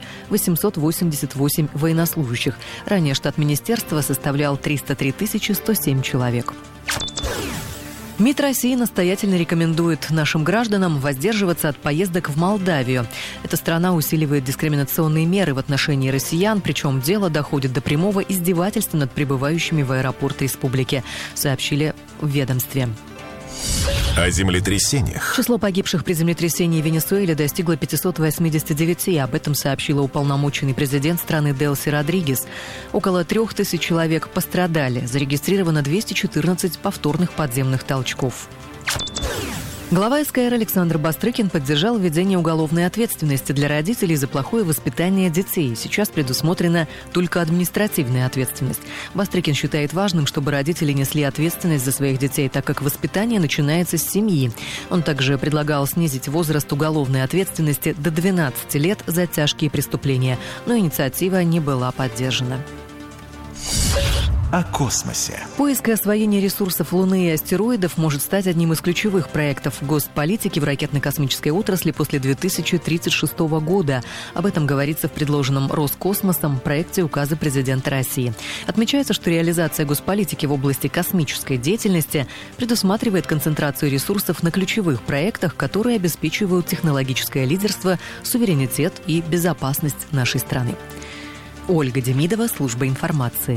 888 военнослужащих. Ранее штат министерства составлял 303 107 человек. МИД России настоятельно рекомендует нашим гражданам воздерживаться от поездок в Молдавию. Эта страна усиливает дискриминационные меры в отношении россиян, причем дело доходит до прямого издевательства над прибывающими в аэропорт республики, сообщили в ведомстве. О землетрясениях. Число погибших при землетрясении в Венесуэле достигло 589. Об этом сообщила уполномоченный президент страны Делси Родригес. Около 3000 человек пострадали. Зарегистрировано 214 повторных подземных толчков. Глава СКР Александр Бастрыкин поддержал введение уголовной ответственности для родителей за плохое воспитание детей. Сейчас предусмотрена только административная ответственность. Бастрыкин считает важным, чтобы родители несли ответственность за своих детей, так как воспитание начинается с семьи. Он также предлагал снизить возраст уголовной ответственности до 12 лет за тяжкие преступления, но инициатива не была поддержана. О космосе. Поиск и освоение ресурсов Луны и астероидов может стать одним из ключевых проектов госполитики в ракетно-космической отрасли после 2036 года. Об этом говорится в предложенном Роскосмосом проекте указа президента России. Отмечается, что реализация госполитики в области космической деятельности предусматривает концентрацию ресурсов на ключевых проектах, которые обеспечивают технологическое лидерство, суверенитет и безопасность нашей страны. Ольга Демидова, служба информации.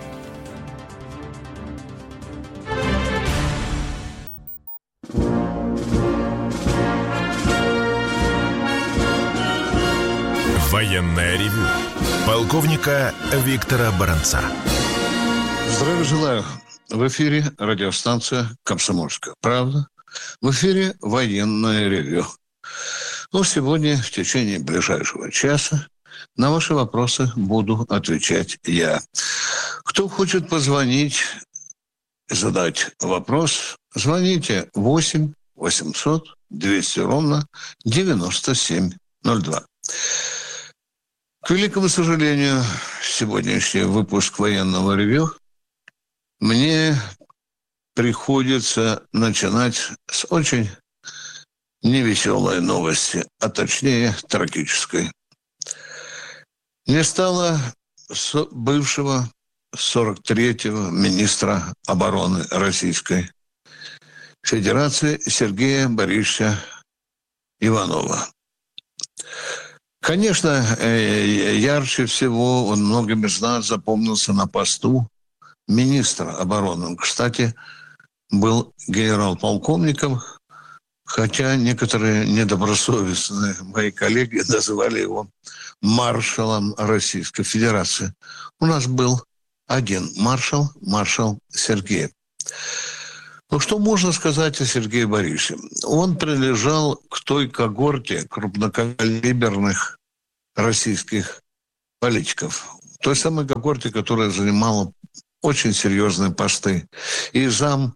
Военное ревю полковника Виктора Баранца. Здравия желаю. В эфире радиостанция «Комсомольская правда». В эфире военное ревю. Сегодня в течение ближайшего часа на ваши вопросы буду отвечать я. Кто хочет позвонить и задать вопрос, звоните 8 800 200 ровно 9702. К великому сожалению, сегодняшний выпуск военного ревью мне приходится начинать с очень невеселой новости, а точнее трагической. Не стало бывшего 43-го министра обороны Российской Федерации Сергея Борисовича Иванова. Конечно, ярче всего он многим из нас запомнился на посту министра обороны. Он, кстати, был генерал-полковником, хотя некоторые недобросовестные мои коллеги называли его маршалом Российской Федерации. У нас был один маршал Сергей. Ну, что можно сказать о Сергее Борисовиче? Он принадлежал к той когорте крупнокалиберных российских политиков. Той самой когорте, которая занимала очень серьезные посты. И зам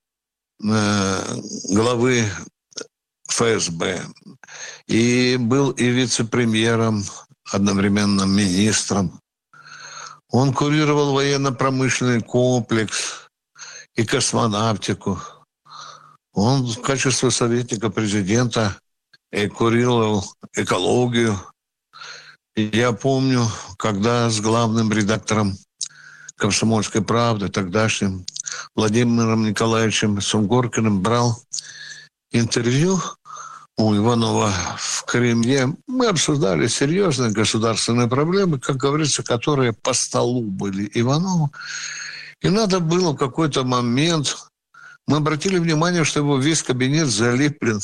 главы ФСБ, и был и вице-премьером, одновременно министром. Он курировал военно-промышленный комплекс и космонавтику. Он в качестве советника президента курировал экологию. И я помню, когда с главным редактором «Комсомольской правды», тогдашним Владимиром Николаевичем Сунгоркиным, брал интервью у Иванова в Кремле, мы обсуждали серьезные государственные проблемы, как говорится, которые по столу были Иванову. И надо было в какой-то момент... Мы обратили внимание, что его весь кабинет залеплен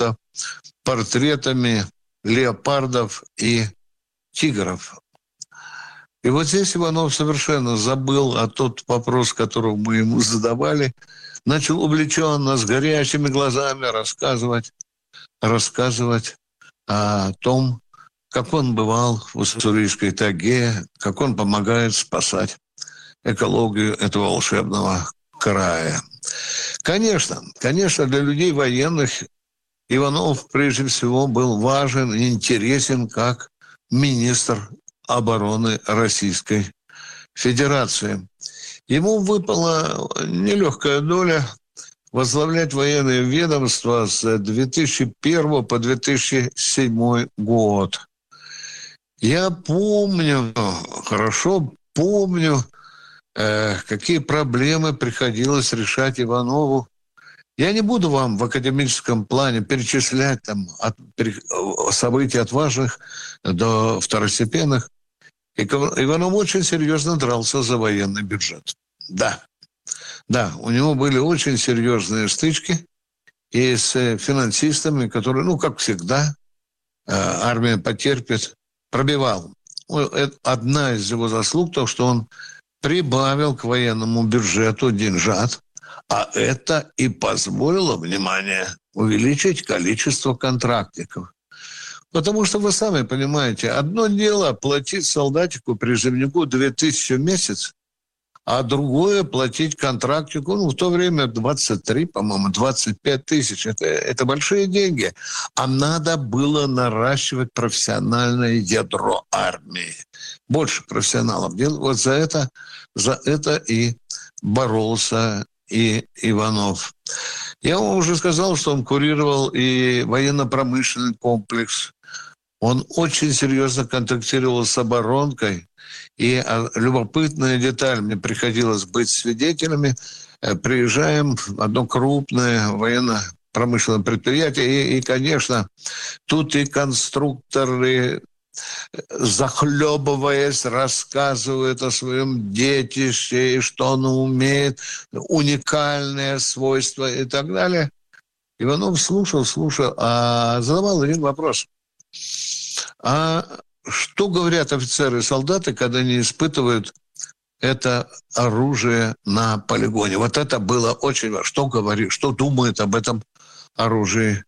портретами леопардов и тигров. И вот здесь Иванов совершенно забыл о тот вопрос, который мы ему задавали. Начал увлеченно, с горящими глазами рассказывать о том, как он бывал в Уссурийской тайге, как он помогает спасать экологию этого волшебного края. Конечно, для людей военных Иванов прежде всего был важен и интересен как министр обороны Российской Федерации. Ему выпала нелегкая доля возглавлять военное ведомство с 2001 по 2007 год. Я хорошо помню, какие проблемы приходилось решать Иванову. Я не буду вам в академическом плане перечислять от событий от важных до второстепенных. Иванов очень серьезно дрался за военный бюджет. Да, у него были очень серьезные стычки и с финансистами, которые, как всегда, армия потерпит, пробивал. Одна из его заслуг то, что он прибавил к военному бюджету деньжат, а это и позволило, внимание, увеличить количество контрактников. Потому что вы сами понимаете, одно дело платить солдатику, призывнику 2000 в месяц, а другое платить контрактнику, в то время 23, по-моему, 25 тысяч. Это большие деньги. А надо было наращивать профессиональное ядро армии. Больше профессионалов. Вот за это и боролся и Иванов. Я вам уже сказал, что он курировал и военно-промышленный комплекс. Он очень серьезно контактировал с оборонкой. И любопытная деталь, мне приходилось быть свидетелями. Приезжаем в одно крупное военно-промышленное предприятие. И, конечно, тут и конструкторы, захлебываясь, рассказывают о своем детище, и что оно умеет, уникальные свойства и так далее. Иванов слушал, а задавал один вопрос. А что говорят офицеры и солдаты, когда они испытывают это оружие на полигоне? Вот это было очень важно. Что думает об этом оружии,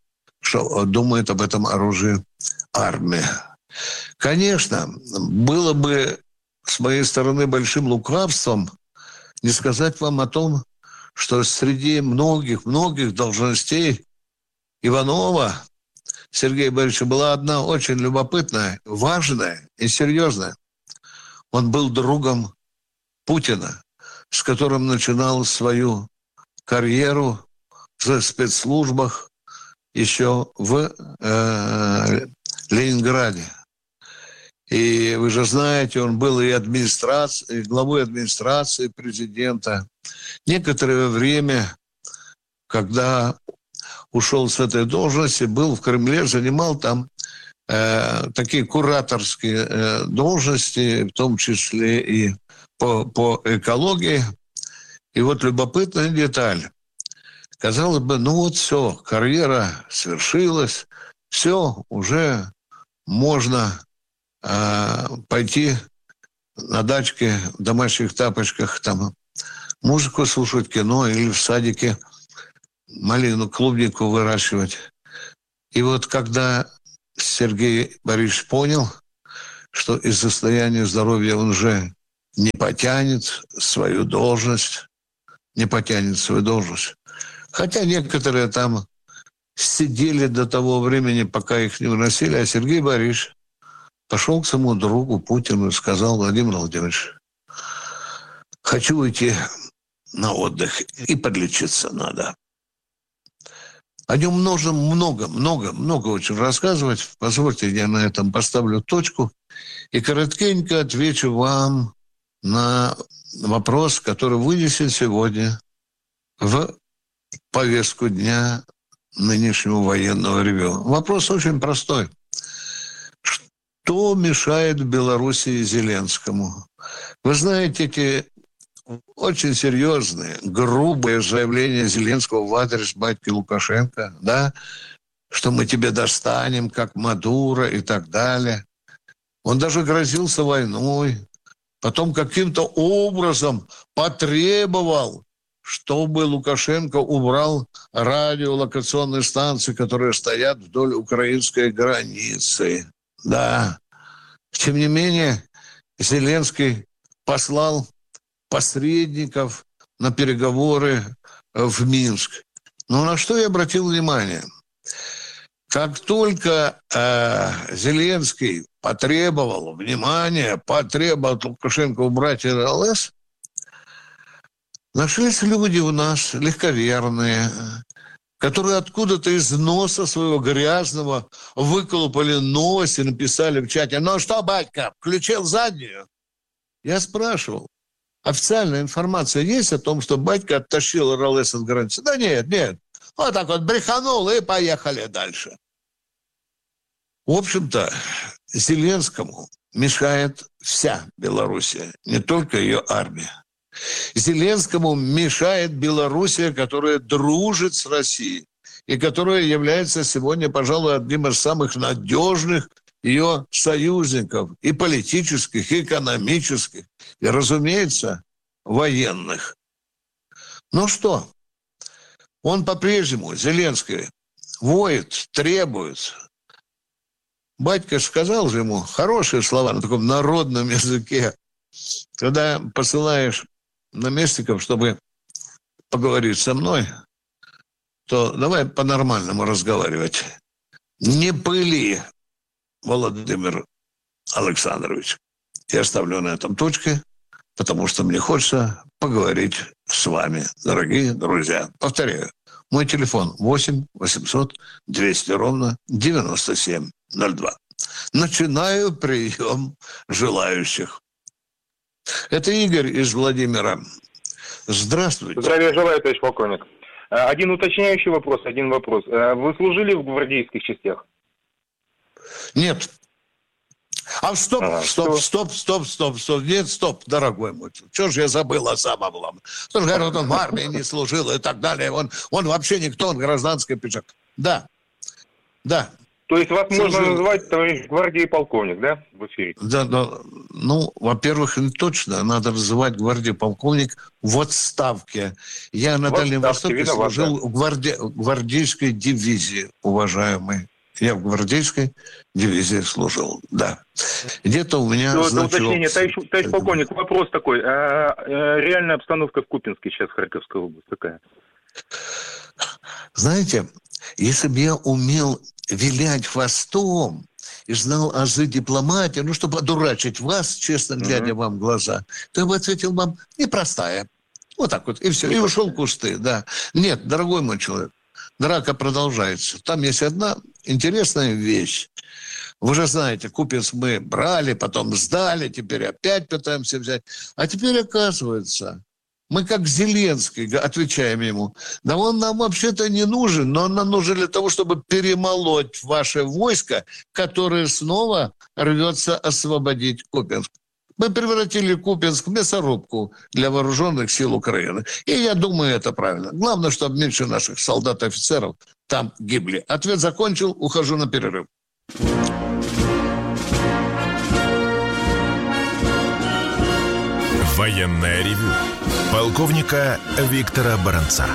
армия? Конечно, было бы с моей стороны большим лукавством не сказать вам о том, что среди многих должностей Иванова Сергея Борисовича была одна очень любопытная, важная и серьезная. Он был другом Путина, с которым начинал свою карьеру в спецслужбах еще в Ленинграде. И вы же знаете, он был и главой администрации президента. Некоторое время, когда ушел с этой должности, был в Кремле, занимал там такие кураторские должности, в том числе и по экологии. И вот любопытная деталь. Казалось бы, все, карьера свершилась, все, уже можно пойти на дачке в домашних тапочках, там музыку слушать, кино или в садике малину, клубнику выращивать. И вот когда Сергей Борисович понял, что из состояния здоровья он уже не потянет свою должность, Хотя некоторые там сидели до того времени, пока их не выносили, а Сергей Борисович пошел к своему другу Путину и сказал: Владимир Владимирович, хочу уйти на отдых, и подлечиться надо. О нем можно много очень рассказывать. Позвольте, я на этом поставлю точку и коротенько отвечу вам на вопрос, который вынесен сегодня в повестку дня нынешнего военного ревю. Вопрос очень простой. Что мешает в Белоруссии Зеленскому? Вы знаете, эти очень серьезные, грубые заявления Зеленского в адрес батьки Лукашенко, да, что мы тебе достанем, как Мадуро и так далее. Он даже грозился войной. Потом каким-то образом потребовал, чтобы Лукашенко убрал радиолокационные станции, которые стоят вдоль украинской границы. Да. Тем не менее, Зеленский послал посредников на переговоры в Минск. Но на что я обратил внимание? Как только Зеленский потребовал от Лукашенко убрать РЛС, нашлись люди у нас легковерные, которые откуда-то из носа своего грязного выколупали новости, написали в чате: «Ну что, батька, включил заднюю?» Я спрашивал: официальная информация есть о том, что батька оттащил РЛС от границы? Да нет. Вот так вот бреханул и поехали дальше. В общем-то, Зеленскому мешает вся Белоруссия, не только ее армия. Зеленскому мешает Белоруссия, которая дружит с Россией и которая является сегодня, пожалуй, одним из самых надежных ее союзников и политических, и экономических, и, разумеется, военных. Ну что, он по-прежнему, Зеленский, воет, требует. Батька сказал же ему хорошие слова на таком народном языке, когда посылаешь наместников, чтобы поговорить со мной, то давай по-нормальному разговаривать. Не пыли, Владимир Александрович. Я ставлю на этом точки, потому что мне хочется поговорить с вами, дорогие друзья. Повторяю, мой телефон 8 800 200 ровно 9702. Начинаю прием желающих. Это Игорь из Владимира. Здравствуйте. Здравия желаю, товарищ полковник. Один уточняющий вопрос, Вы служили в гвардейских частях? Нет. Стоп. Нет, стоп, дорогой мой. Чего же я забыл о самом главном? Он говорит, он в армии не служил и так далее. Он вообще никто, он гражданский пиджак. Да. То есть вас можно называть товарищ гвардии полковник, да, в эфире? Да. Ну, во-первых, точно надо называть гвардии полковник в отставке. Я на Дальнем Востоке служил в гвардейской дивизии, уважаемый. Я в гвардейской дивизии служил, да. Где-то у меня значок... Уточнение, товарищ полковник, вопрос такой. Реальная обстановка в Купинске сейчас, Харьковская область, какая? Знаете, если бы я умел вилять хвостом и знал азы дипломатии, чтобы одурачить вас, честно глядя вам в глаза, то я бы ответил вам непростая. Вот так вот, и все. И ушел в кусты, да. Нет, дорогой мой человек, драка продолжается. Там есть одна интересная вещь. Вы же знаете, Купинск мы брали, потом сдали, теперь опять пытаемся взять. А теперь оказывается, мы как Зеленский отвечаем ему, да он нам вообще-то не нужен, но он нам нужен для того, чтобы перемолоть ваше войско, которое снова рвется освободить Купинск. Мы превратили Купинск в мясорубку для вооруженных сил Украины. И я думаю, это правильно. Главное, чтобы меньше наших солдат и офицеров там гибли. Ответ закончил, ухожу на перерыв. Военное ревю полковника Виктора Баранца.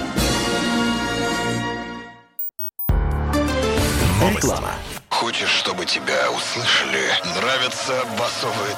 Реклама. Хочешь, чтобы тебя услышали? Нравятся басовые